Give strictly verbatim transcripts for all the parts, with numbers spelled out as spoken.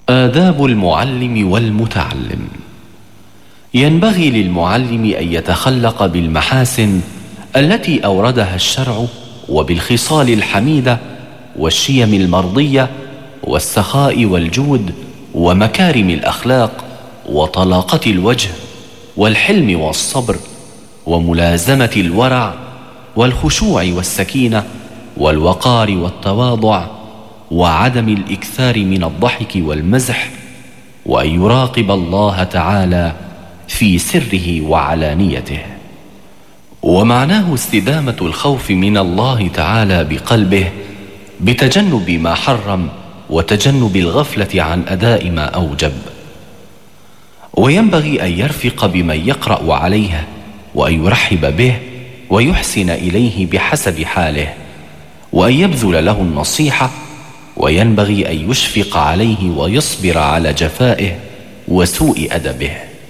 آداب المعلم والمتعلم. ينبغي للمعلم أن يتخلق بالمحاسن التي أوردها الشرع، وبالخصال الحميدة والشيم المرضية والسخاء والجود ومكارم الأخلاق وطلاقة الوجه والحلم والصبر وملازمة الورع والخشوع والسكينة والوقار والتواضع وعدم الإكثار من الضحك والمزح، وأن يراقب الله تعالى في سره وعلانيته. ومعناه استدامة الخوف من الله تعالى بقلبه بتجنب ما حرم وتجنب الغفلة عن أداء ما أوجب. وينبغي أن يرفق بمن يقرأ عليه، وأن يرحب به ويحسن إليه بحسب حاله، وأن يبذل له النصيحة، وينبغي أن يشفق عليه ويصبر على جفائه وسوء أدبه.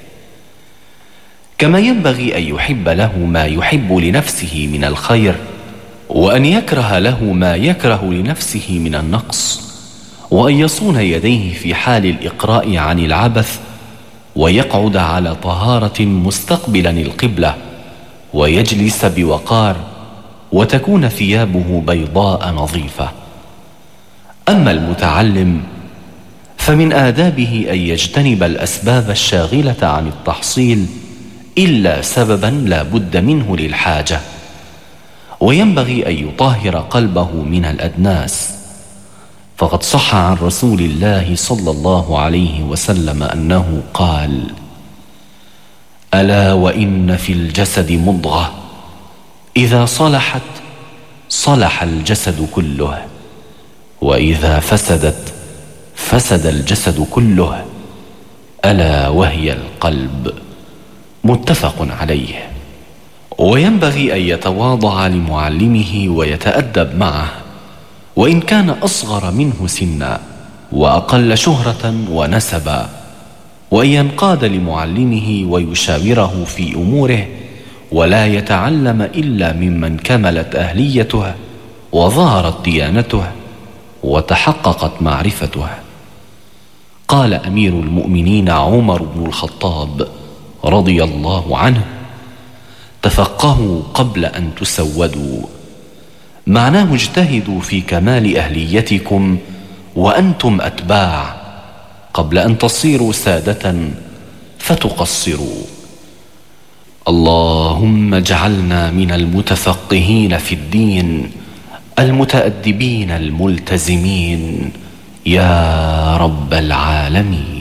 كما ينبغي أن يحب له ما يحب لنفسه من الخير، وأن يكره له ما يكره لنفسه من النقص، وأن يصون يديه في حال الإقراء عن العبث، ويقعد على طهارة مستقبلا القبلة، ويجلس بوقار، وتكون ثيابه بيضاء نظيفة. أما المتعلم فمن آدابه أن يجتنب الأسباب الشاغلة عن التحصيل إلا سببا لا بد منه للحاجة، وينبغي أن يطهر قلبه من الأدناس، فقد صح عن رسول الله صلى الله عليه وسلم أنه قال: ألا وإن في الجسد مضغة إذا صلحت صلح الجسد كله، وإذا فسدت فسد الجسد كله، ألا وهي القلب. متفق عليه. وينبغي أن يتواضع لمعلمه ويتأدب معه، وإن كان أصغر منه سنا وأقل شهرة ونسبا، وأن ينقاد لمعلمه ويشاوره في أموره، ولا يتعلم إلا ممن كملت أهليته وظهرت ديانته وتحققت معرفته. قال أمير المؤمنين عمر بن الخطاب رضي الله عنه: تفقهوا قبل أن تسودوا. معناه اجتهدوا في كمال أهليتكم وأنتم أتباع قبل أن تصيروا سادة فتقصروا. اللهم اجعلنا من المتفقهين في الدين المتأدبين الملتزمين يا رب العالمين.